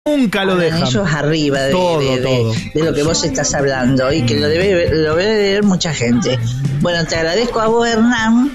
Nunca lo dejan. Ellos arriba todo. De lo que vos estás hablando y que lo debe ver mucha gente. Bueno, te agradezco a vos, Hernán.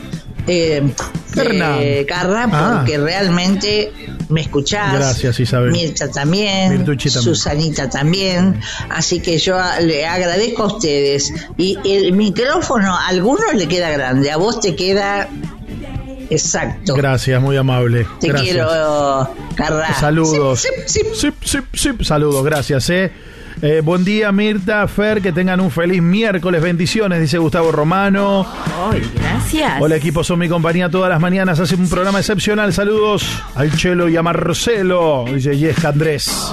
Carra, porque realmente me escuchás. Gracias, Isabel. Mirta también, Susanita también. Así que yo le agradezco a ustedes. Y el micrófono a algunos le queda grande, a vos te queda exacto. Gracias, muy amable. Te quiero, Carra. Saludos. Saludos, gracias. Buen día, Mirta, Fer, que tengan un feliz miércoles, bendiciones, dice Gustavo Romano. Ay, gracias. Hola, equipo, son mi compañía todas las mañanas, hacen un programa excepcional. Saludos al Chelo y a Marcelo, dice Yesca Andrés.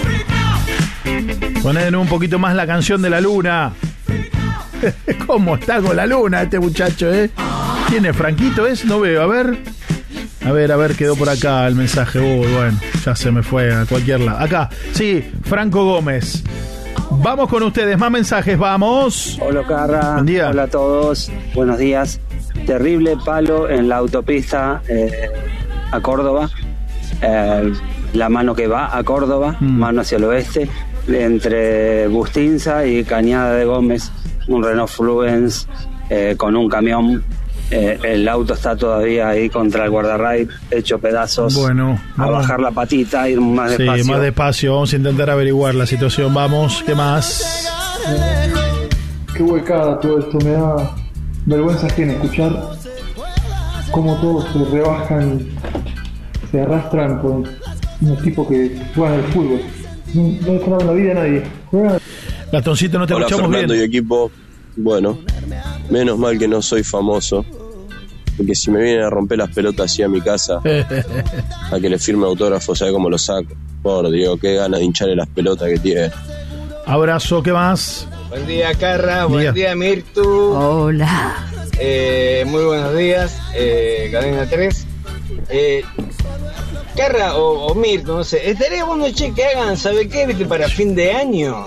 Ponen un poquito más la canción de la luna. ¿Cómo está con la luna este muchacho, ¿Quién es? ¿Franquito es? No veo, a ver, quedó por acá el mensaje. Bueno, ya se me fue a cualquier lado. Acá, sí, Franco Gómez. Vamos con ustedes, más mensajes, vamos. Hola, Carra. Buen día. Hola a todos, buenos días. Terrible palo en la autopista a Córdoba. La mano que va a Córdoba, mano hacia el oeste, entre Bustinza y Cañada de Gómez. Un Renault Fluence con un camión. El auto está todavía ahí contra el guardarray, hecho pedazos. Bueno, a bajar la patita, ir más despacio. Sí, más despacio, vamos a intentar averiguar la situación. Vamos, ¿qué más? Qué huecada todo esto, me da vergüenza ajena escuchar cómo todos se rebajan, se arrastran con unos tipos que juegan al fútbol. No dejan la vida a nadie. Gastoncito, no te escuchamos bien. Hola, Fernando y equipo. Bueno, menos mal que no soy famoso, porque si me vienen a romper las pelotas así a mi casa a que le firme autógrafo, ¿sabe cómo lo saco? Por Dios, qué ganas de hincharle las pelotas que tiene. Abrazo, ¿qué más? Buen día, Carra, buen día, Mirtu. Hola. Muy buenos días, Cadena 3. Carra o Mirtu, no sé, estaría bueno, que hagan, ¿sabe qué? ¿Viste? Para fin de año,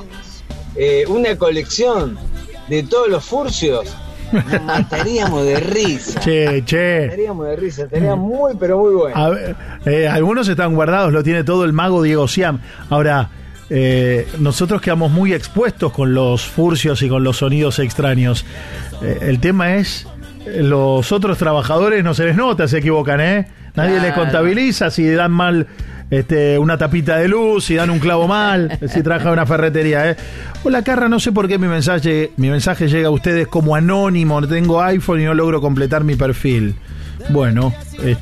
una colección de todos los furcios. Nos mataríamos de risa. Mataríamos de risa, estaría muy, pero muy bueno. A ver, algunos están guardados, lo tiene todo el mago Diego Siam. Ahora, nosotros quedamos muy expuestos con los furcios y con los sonidos extraños. El tema es, los otros trabajadores no se les nota, se equivocan, Nadie les contabiliza si dan mal una tapita de luz, si dan un clavo mal, si trabajan en una ferretería, Hola, Carra, no sé por qué mi mensaje llega a ustedes como anónimo, no tengo iPhone y no logro completar mi perfil. Bueno,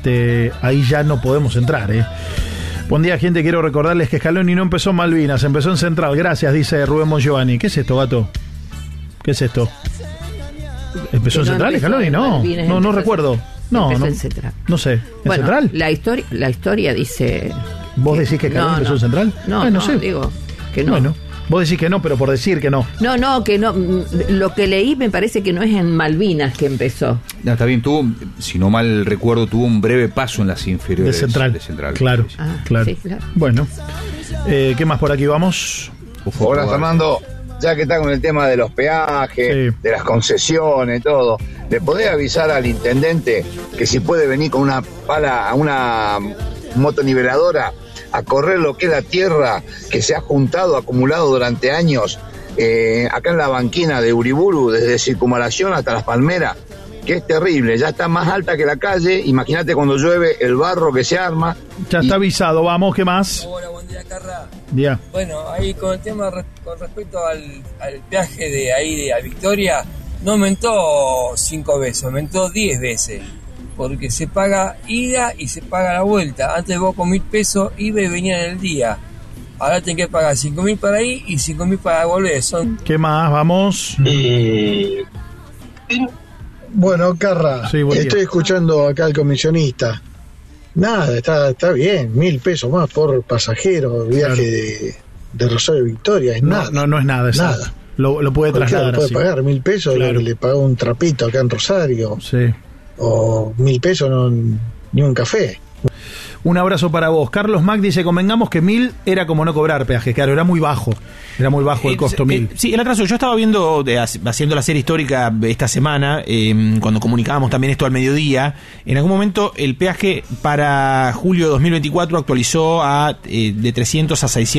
ahí ya no podemos entrar, Buen día, gente, quiero recordarles que Scaloni no empezó en Malvinas, empezó en Central. Gracias, dice Rubén Mongiovanni. ¿Qué es esto, gato? ¿Qué es esto? ¿Empezó en Central, Scaloni? No recuerdo. No sé. ¿En Central? La historia dice... ¿Vos decís que Scaloni empezó en Central? No sé. Digo que no. Bueno, vos decís que no, pero por decir que no. No, que no. Lo que leí me parece que no es en Malvinas que empezó. No, está bien, si no mal recuerdo, tuvo un breve paso en las inferiores de Central. Claro, claro. Sí, claro. Bueno, ¿qué más por aquí vamos? Hola, Fernando. Ya que está con el tema de los peajes, de las concesiones, todo, ¿le podés avisar al intendente que si puede venir con una pala, una motoniveladora, a correr lo que es la tierra que se ha acumulado durante años, acá en la banquina de Uriburu, desde Circunvalación hasta Las Palmeras, que es terrible, ya está más alta que la calle, imagínate cuando llueve el barro que se arma. Ya está avisado, vamos, ¿qué más? Hola, buen día, Carra. Día. Bueno, ahí con el tema con respecto al peaje de ahí de a Victoria, no aumentó 5 veces, aumentó 10 veces, porque se paga ida y se paga la vuelta. Antes vos con 1.000 pesos iba y venía en el día. Ahora tenés que pagar 5.000 para ir y 5.000 para volver. ¿Qué más? Vamos. Bueno, Carra, estoy escuchando acá al comisionista. Nada, está bien, 1.000 pesos más por pasajero, viaje de Rosario Victoria, es nada. No es nada, nada. Lo puede trasladar puede así. pagar 1.000 pesos, claro. Le pagó un trapito acá en Rosario. Sí. O 1.000 pesos ni un café. Un abrazo para vos. Carlos Mac dice, convengamos que 1.000 era como no cobrar peajes, claro, era muy bajo el costo 1.000. Sí, el atraso, yo estaba viendo, haciendo la serie histórica esta semana, cuando comunicábamos también esto al mediodía, en algún momento el peaje para julio de 2024 actualizó de 300 a 600